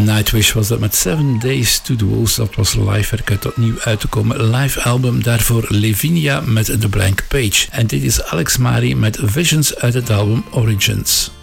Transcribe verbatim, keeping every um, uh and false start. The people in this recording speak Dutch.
Nightwish was dat met Seven Days to the Wolves. Dat was live werk uit opnieuw uit te komen. Live album, daarvoor Lavinia met The Blank Page. En dit is Alex Mari met Visions uit het album Origins.